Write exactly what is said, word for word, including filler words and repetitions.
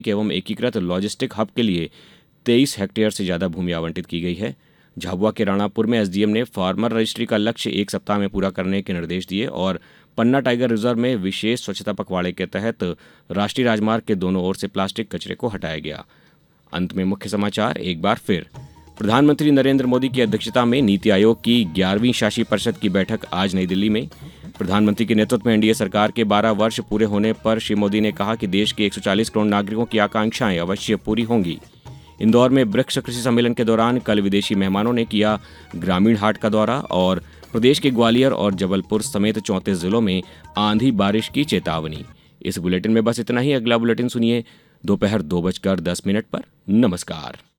एवं एकीकृत logistic hub के लिए तेईस हेक्टेयर से ज्यादा भूमि आवंटित की गई है। झाबुआ के राणापुर में एसडीएम ने फार्मर रजिस्ट्री का लक्ष्य एक सप्ताह में पूरा करने के निर्देश दिए और पन्ना टाइगर रिजर्व में विशेष स्वच्छता पखवाड़े के तहत राष्ट्रीय राजमार्ग के दोनों ओर से प्लास्टिक कचरे को हटाया गया। अंत में मुख्य समाचार एक बार फिर। प्रधानमंत्री नरेंद्र मोदी की अध्यक्षता में नीति आयोग की ग्यारहवीं शासी परिषद की बैठक आज नई दिल्ली में। प्रधानमंत्री के नेतृत्व में एनडीए सरकार के बारह वर्ष पूरे होने पर श्री मोदी ने कहा कि देश के एक सौ चालीस करोड़ नागरिकों की आकांक्षाएं अवश्य पूरी होंगी। इंदौर में ब्रिक्स कृषि सम्मेलन के दौरान कल विदेशी मेहमानों ने किया ग्रामीण हाट का दौरा और प्रदेश के ग्वालियर और जबलपुर समेत चौंतीस जिलों में आंधी बारिश की चेतावनी। इस बुलेटिन में बस इतना ही। अगला बुलेटिन सुनिए दोपहर दो बजकर दस मिनट पर। नमस्कार।